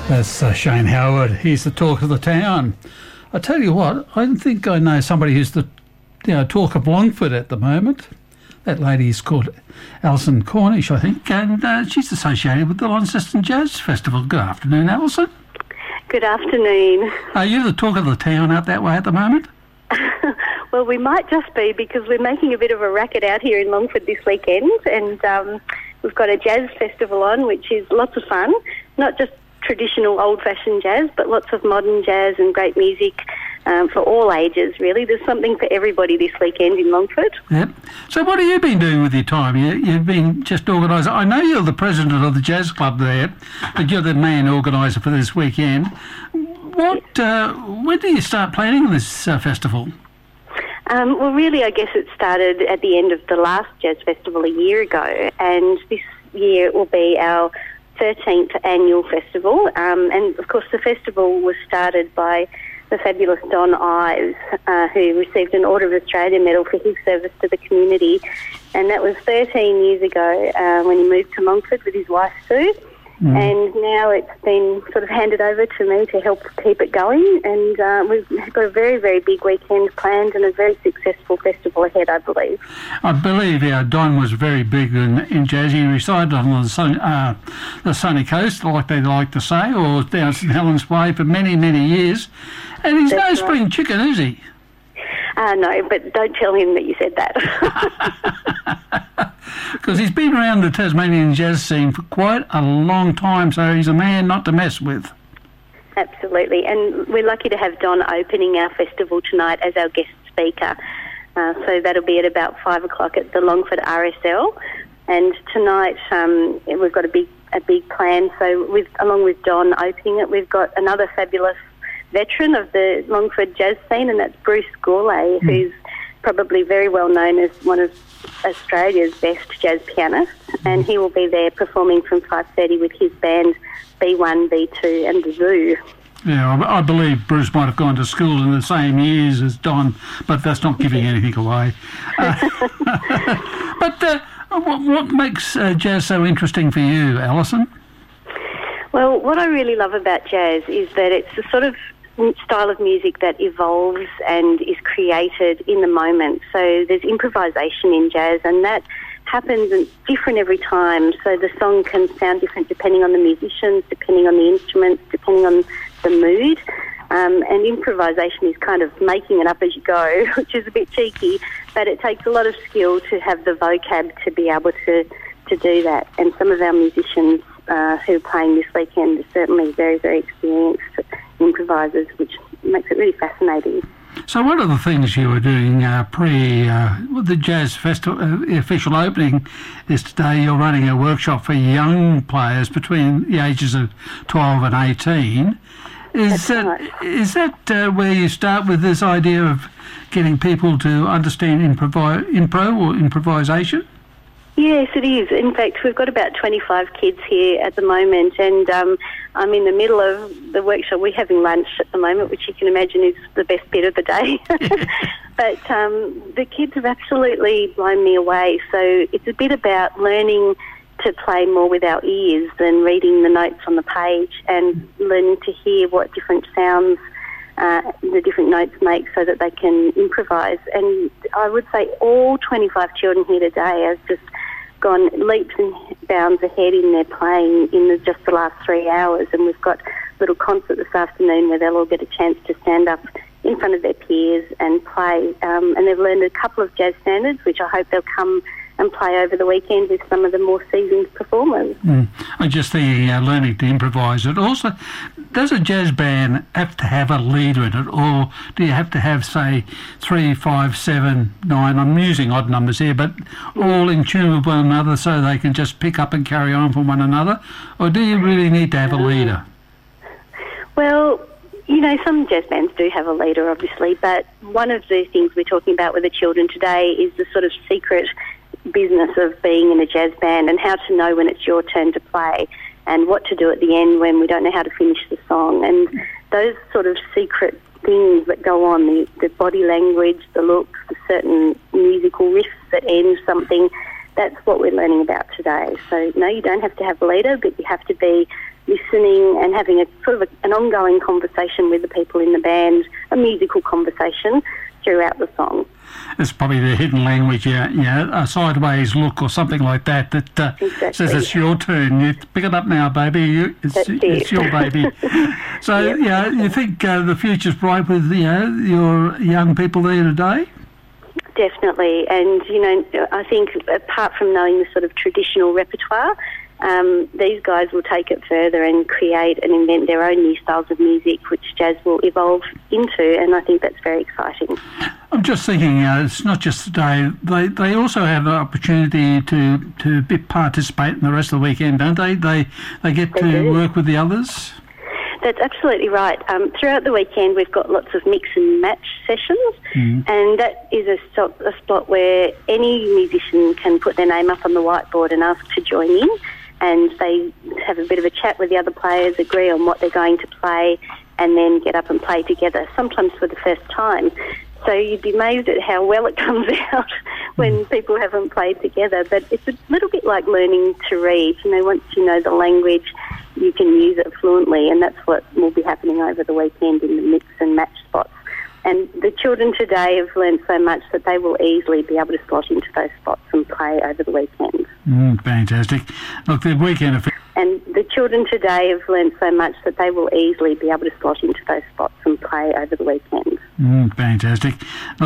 That's Shane Howard. He's the talk of the town. I tell you what, I think I know somebody who's the talk of Longford at the moment. That lady is called Alison Cornish, I think, and she's associated with the Launceston Jazz Festival. Good afternoon, Alison. Good afternoon. Are you the talk of the town out that way at the moment? Well, we might just be, because we're making a bit of a racket out here in Longford this weekend, and we've got a jazz festival on, which is lots of fun. Not just traditional old-fashioned jazz, but lots of modern jazz and great music for all ages, really. There's something for everybody this weekend in Longford. Yep. So what have you been doing with your time? You've been just organising. I know you're the president of the jazz club there, but you're the main organiser for this weekend. When do you start planning this festival? Well, really, I guess it started at the end of the last jazz festival a year ago, and this year will be our 13th annual festival. And, of course, the festival was started by the fabulous Don Ives, who received an Order of Australia medal for his service to the community. And that was 13 years ago when he moved to Longford with his wife, Sue. And now it's been sort of handed over to me to help keep it going. And we've got a very, very big weekend planned and a very successful festival ahead, I believe. I believe Don was very big in jazz. He resided on the sunny coast, like they like to say, or down St Helens Way for many, many years. And he's no spring chicken, is he? No, but don't tell him that you said that. Because he's been around the Tasmanian jazz scene for quite a long time, so he's a man not to mess with. Absolutely, and we're lucky to have Don opening our festival tonight as our guest speaker. So that'll be at about 5 o'clock at the Longford RSL. And tonight we've got a big plan. So along with Don opening it, we've got another fabulous veteran of the Longford jazz scene, and that's Bruce Gourlay, who's probably very well known as one of Australia's best jazz pianists, and he will be there performing from 5:30 with his band B1, B2 and the Zoo. Yeah, I believe Bruce might have gone to school in the same years as Don, but that's not giving anything away. But what makes jazz so interesting for you, Alison? Well, what I really love about jazz is that it's the sort of style of music that evolves and is created in the moment. So there's improvisation in jazz, and that happens and it's different every time. So the song can sound different depending on the musicians, depending on the instruments, depending on the mood. And improvisation is kind of making it up as you go, which is a bit cheeky, but it takes a lot of skill to have the vocab to be able to do that. And some of our musicians who are playing this weekend are certainly very, very experienced improvisers, which makes it really fascinating. So one of the things you were doing the Jazz Festival official opening is today you're running a workshop for young players between the ages of 12 and 18. Is that where you start with this idea of getting people to understand improvisation? Yes, it is. In fact, we've got about 25 kids here at the moment, and I'm in the middle of the workshop. We're having lunch at the moment, which you can imagine is the best bit of the day. But the kids have absolutely blown me away. So it's a bit about learning to play more with our ears than reading the notes on the page, and learning to hear what different sounds the different notes make so that they can improvise. And I would say all 25 children here today have just gone leaps and bounds ahead in their playing in just the last 3 hours, and we've got a little concert this afternoon where they'll all get a chance to stand up in front of their peers and play, and they've learned a couple of jazz standards, which I hope they'll come and play over the weekend with some of the more seasoned performers. I'm just thinking, learning to improvise. It also, does a jazz band have to have a leader in it, or do you have to have, say, 3, 5, 7, 9, I'm using odd numbers here, but all in tune with one another so they can just pick up and carry on from one another? Or do you really need to have a leader? Well, you know, some jazz bands do have a leader, obviously, but one of the things we're talking about with the children today is the sort of secret business of being in a jazz band, and how to know when it's your turn to play, and what to do at the end when we don't know how to finish the song, and those sort of secret things that go on, the body language, the looks, the certain musical riffs that end something. That's what we're learning about today. So no, you don't have to have a leader, but you have to be this listening and having a sort of an ongoing conversation with the people in the band, a musical conversation throughout the song. It's probably the hidden language, a sideways look or something like that Exactly. says it's your turn. You pick it up now, baby. It's your baby. So, you think the future's bright with your young people there today? Definitely. And, I think apart from knowing the sort of traditional repertoire, these guys will take it further and create and invent their own new styles of music, which jazz will evolve into, and I think that's very exciting. I'm just thinking, it's not just today. They also have an opportunity to participate in the rest of the weekend, don't they? They get to work with the others. That's absolutely right. Throughout the weekend, we've got lots of mix and match sessions, and that is a spot where any musician can put their name up on the whiteboard and ask to join in, and they have a bit of a chat with the other players, agree on what they're going to play, and then get up and play together, sometimes for the first time. So you'd be amazed at how well it comes out when people haven't played together. But it's a little bit like learning to read. Once you know the language, you can use it fluently, and that's what will be happening over the weekend in the mix and match spots. And the children today have learned so much that they will easily be able to slot into those spots and play over the weekend. Fantastic. Look, the weekend... And the children today have learned so much that they will easily be able to slot into those spots and play over the weekend. Fantastic. Look,